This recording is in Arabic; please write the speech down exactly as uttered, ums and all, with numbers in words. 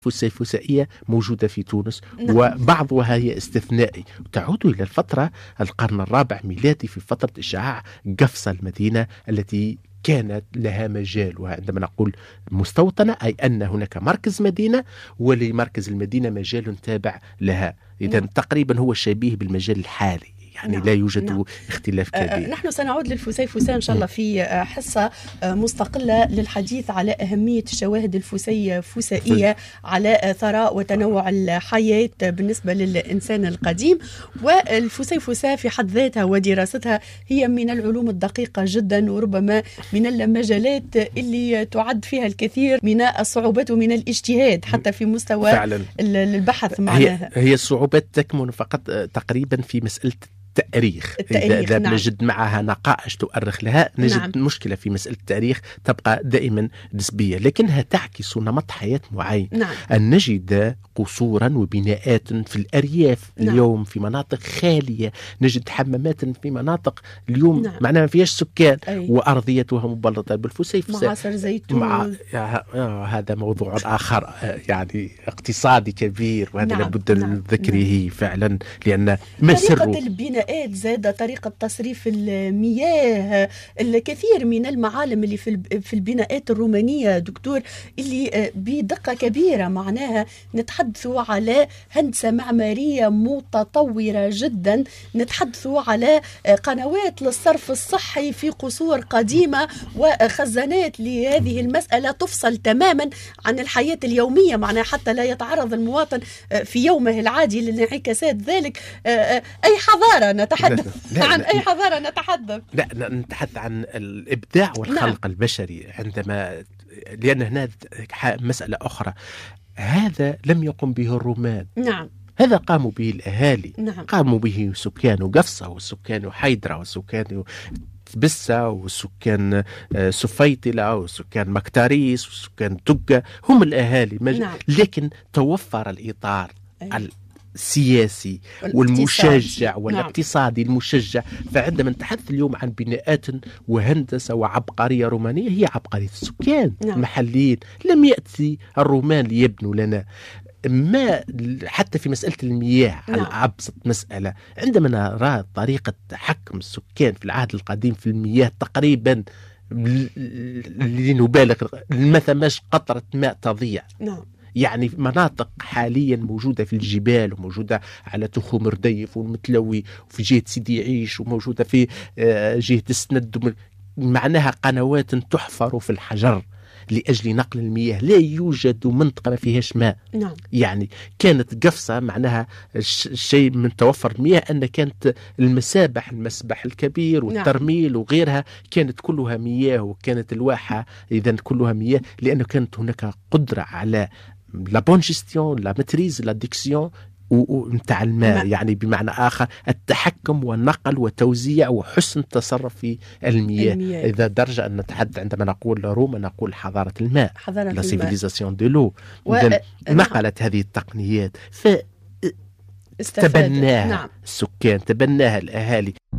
فسيفسائية موجودة في تونس. نعم. وبعضها هي استثنائي تعود إلى الفترة القرن الرابع ميلادي في فترة إشعاع قفص المدينة التي كانت لها مجال. وعندما نقول مستوطنة أي أن هناك مركز مدينة ولمركز المدينة مجال تابع لها. إذا نعم. تقريبا هو شبيه بالمجال الحالي، يعني نعم. لا يوجد نعم. اختلاف كبير. نحن سنعود للفسيفساء إن شاء الله في حصة مستقلة للحديث على أهمية الشواهد الفسيفسائية على ثراء وتنوع الحياة بالنسبة للإنسان القديم. والفسيفساء في حد ذاتها ودراستها هي من العلوم الدقيقة جدا، وربما من المجالات اللي تعد فيها الكثير من الصعوبات ومن الاجتهاد حتى في مستوى فعلا البحث معناها. هي, هي الصعوبات تكمن فقط تقريبا في مسألة التاريخ. التاريخ إذا نعم. نجد معها نقائش تؤرخ لها نجد نعم. مشكلة في مسألة التاريخ تبقى دائما نسبية، لكنها تعكس نمط حياة معين. نعم. أن نجد قصورا وبناءات في الأرياف نعم. اليوم في مناطق خالية، نجد حمامات في مناطق اليوم نعم. معناها ما فيهاش سكان أي. وأرضيتها مبلطة بالفسيفساء، معصر زيتون مع... هذا موضوع آخر يعني اقتصادي كبير، وهذا نعم. لابد نعم. من ذكره نعم. فعلا، لأن ما سر زاد طريقة تصريف المياه، الكثير من المعالم اللي في البناءات الرومانية دكتور اللي بدقة كبيرة معناها نتحدث على هندسة معمارية متطورة جدا، نتحدث على قنوات للصرف الصحي في قصور قديمة وخزانات لهذه المسألة تفصل تماما عن الحياة اليومية معناها حتى لا يتعرض المواطن في يومه العادي للانعكاسات ذلك. أي حضارة نتحدث لا لا عن لا أي حضارة نتحدث؟ لا نتحدث عن الإبداع والخلق نعم. البشري. عندما لأن هنا مسألة أخرى، هذا لم يقم به الرومان نعم. هذا قاموا به الأهالي نعم. قاموا به سكان قفصة وسكان حيدرة وسكان بسة وسكان سفيطلة وسكان مكتاريس وسكان دقة، هم الأهالي مج... نعم. لكن توفر الإطار أي. السياسي والمشجع والاقتصادي نعم. المشجع. فعندما نتحدث اليوم عن بناءات وهندسة وعبقرية رومانية هي عبقرية السكان نعم. المحليين. لم يأتي الرومان ليبنوا لنا ما حتى في مسألة المياه نعم. على أبسط مسألة، عندما نرى طريقة تحكم السكان في العهد القديم في المياه تقريبا لنبالغ ما ثماش قطرة ماء تضيع نعم. يعني مناطق حاليا موجودة في الجبال وموجودة على تخوم رديف والمتلوي وفي جهة سيدي عيش وموجودة في جهة السند، معناها قنوات تحفر في الحجر لأجل نقل المياه. لا يوجد منطقة ما فيهاش ماء نعم. يعني كانت قفصة معناها الشيء من توفر المياه أن كانت المسابح المسبح الكبير والترميل نعم. وغيرها كانت كلها مياه، وكانت الواحة إذن كلها مياه، لأنه كانت هناك قدرة على لا بون جيستيون لا ماتريز لا ديكسيون ومتاع الماء، يعني بمعنى آخر التحكم والنقل وتوزيع وحسن التصرف في المياه. المياه. إذا درجة أن نتحدث عندما نقول روما نقول حضارة الماء لا سيفيليزاسيون دي لو، نقلت هذه التقنيات فتبناها نعم. السكان، تبناها الأهالي.